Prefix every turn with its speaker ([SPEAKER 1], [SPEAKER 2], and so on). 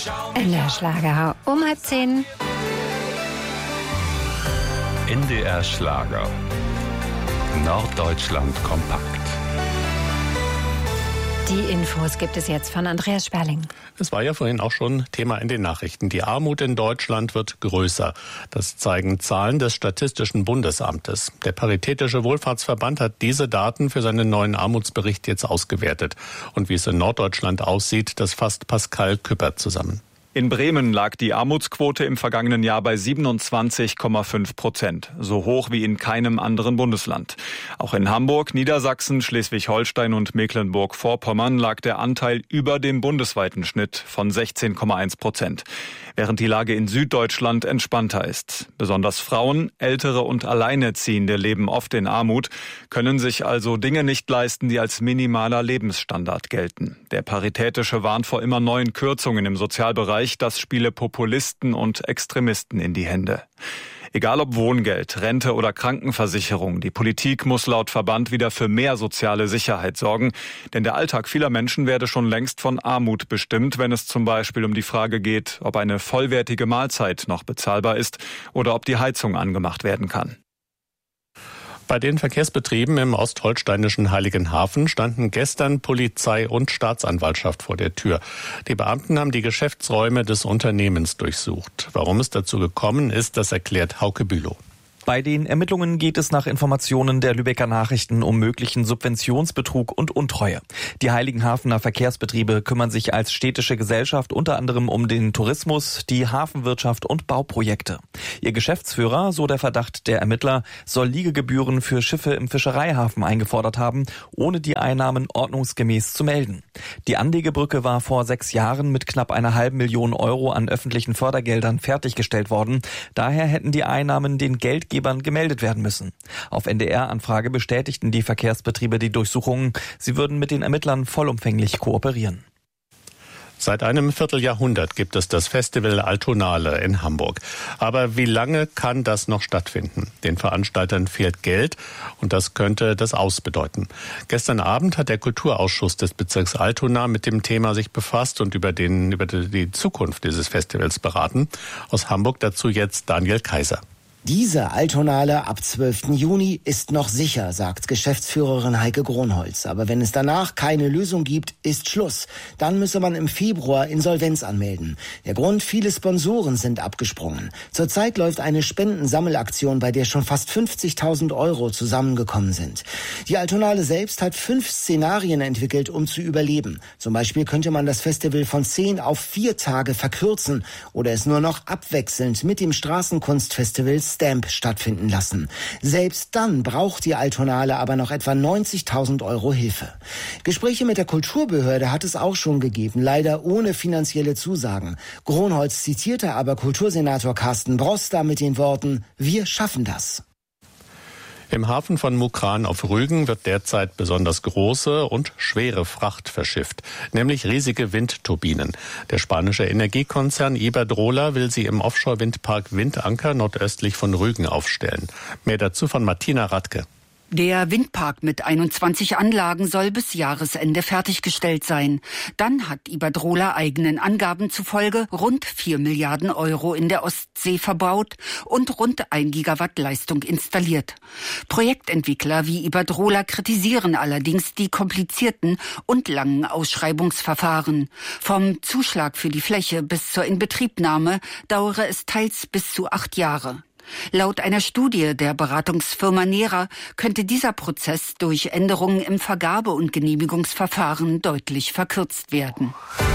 [SPEAKER 1] NDR Schlager um 9:30.
[SPEAKER 2] NDR Schlager. Norddeutschland kompakt.
[SPEAKER 1] Die Infos gibt es jetzt von Andreas Sperling.
[SPEAKER 3] Es war ja vorhin auch schon Thema in den Nachrichten. Die Armut in Deutschland wird größer. Das zeigen Zahlen des Statistischen Bundesamtes. Der Paritätische Wohlfahrtsverband hat diese Daten für seinen neuen Armutsbericht jetzt ausgewertet. Und wie es in Norddeutschland aussieht, das fasst Pascal Küppert zusammen.
[SPEAKER 4] In Bremen lag die Armutsquote im vergangenen Jahr bei 27,5%, so hoch wie in keinem anderen Bundesland. Auch in Hamburg, Niedersachsen, Schleswig-Holstein und Mecklenburg-Vorpommern lag der Anteil über dem bundesweiten Schnitt von 16,1%, während die Lage in Süddeutschland entspannter ist. Besonders Frauen, Ältere und Alleinerziehende leben oft in Armut, können sich also Dinge nicht leisten, die als minimaler Lebensstandard gelten. Der Paritätische warnt vor immer neuen Kürzungen im Sozialbereich. Das spiele Populisten und Extremisten in die Hände. Egal ob Wohngeld, Rente oder Krankenversicherung, die Politik muss laut Verband wieder für mehr soziale Sicherheit sorgen. Denn der Alltag vieler Menschen werde schon längst von Armut bestimmt, wenn es zum Beispiel um die Frage geht, ob eine vollwertige Mahlzeit noch bezahlbar ist oder ob die Heizung angemacht werden kann.
[SPEAKER 3] Bei den Verkehrsbetrieben im ostholsteinischen Heiligenhafen standen gestern Polizei und Staatsanwaltschaft vor der Tür. Die Beamten haben die Geschäftsräume des Unternehmens durchsucht. Warum es dazu gekommen ist, das erklärt Hauke Bülow.
[SPEAKER 5] Bei den Ermittlungen geht es nach Informationen der Lübecker Nachrichten um möglichen Subventionsbetrug und Untreue. Die Heiligenhafener Verkehrsbetriebe kümmern sich als städtische Gesellschaft unter anderem um den Tourismus, die Hafenwirtschaft und Bauprojekte. Ihr Geschäftsführer, so der Verdacht der Ermittler, soll Liegegebühren für Schiffe im Fischereihafen eingefordert haben, ohne die Einnahmen ordnungsgemäß zu melden. Die Anlegebrücke war vor 6 Jahren mit knapp 500.000 Euro an öffentlichen Fördergeldern fertiggestellt worden. Daher hätten die Einnahmen den Geldgebern gemeldet werden müssen. Auf NDR-Anfrage bestätigten die Verkehrsbetriebe die Durchsuchungen. Sie würden mit den Ermittlern vollumfänglich kooperieren.
[SPEAKER 3] Seit einem Vierteljahrhundert gibt es das Festival Altonale in Hamburg. Aber wie lange kann das noch stattfinden? Den Veranstaltern fehlt Geld und das könnte das Aus bedeuten. Gestern Abend hat der Kulturausschuss des Bezirks Altona mit dem Thema sich befasst und über die Zukunft dieses Festivals beraten. Aus Hamburg dazu jetzt Daniel Kaiser.
[SPEAKER 6] Diese Altonale ab 12. Juni ist noch sicher, sagt Geschäftsführerin Heike Gronholz. Aber wenn es danach keine Lösung gibt, ist Schluss. Dann müsse man im Februar Insolvenz anmelden. Der Grund, viele Sponsoren sind abgesprungen. Zurzeit läuft eine Spendensammelaktion, bei der schon fast 50.000 Euro zusammengekommen sind. Die Altonale selbst hat 5 Szenarien entwickelt, um zu überleben. Zum Beispiel könnte man das Festival von 10 auf 4 Tage verkürzen oder es nur noch abwechselnd mit dem Straßenkunstfestival Stamp stattfinden lassen. Selbst dann braucht die Altonale aber noch etwa 90.000 Euro Hilfe. Gespräche mit der Kulturbehörde hat es auch schon gegeben, leider ohne finanzielle Zusagen. Gronholz zitierte aber Kultursenator Carsten Broster mit den Worten: Wir schaffen das.
[SPEAKER 3] Im Hafen von Mukran auf Rügen wird derzeit besonders große und schwere Fracht verschifft, nämlich riesige Windturbinen. Der spanische Energiekonzern Iberdrola will sie im Offshore-Windpark Windanker nordöstlich von Rügen aufstellen. Mehr dazu von Martina Radke.
[SPEAKER 7] Der Windpark mit 21 Anlagen soll bis Jahresende fertiggestellt sein. Dann hat Iberdrola eigenen Angaben zufolge rund 4 Milliarden Euro in der Ostsee verbaut und rund 1 Gigawatt Leistung installiert. Projektentwickler wie Iberdrola kritisieren allerdings die komplizierten und langen Ausschreibungsverfahren. Vom Zuschlag für die Fläche bis zur Inbetriebnahme dauere es teils bis zu 8 Jahre. Laut einer Studie der Beratungsfirma Nera könnte dieser Prozess durch Änderungen im Vergabe- und Genehmigungsverfahren deutlich verkürzt werden.